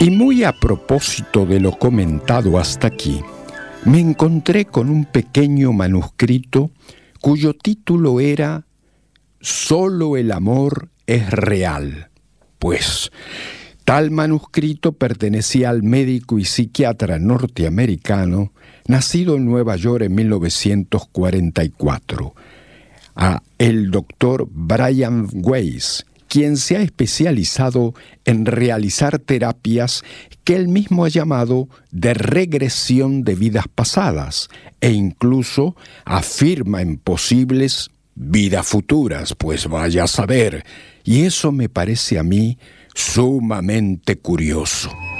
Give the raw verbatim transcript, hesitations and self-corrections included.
Y muy a propósito de lo comentado hasta aquí, me encontré con un pequeño manuscrito cuyo título era «Solo el amor es real». Pues tal manuscrito pertenecía al médico y psiquiatra norteamericano, nacido en Nueva York en mil novecientos cuarenta y cuatro, a el doctor Brian Weiss, quien se ha especializado en realizar terapias que él mismo ha llamado de regresión de vidas pasadas, e incluso afirma en posibles vidas futuras, pues vaya a saber, y eso me parece a mí sumamente curioso.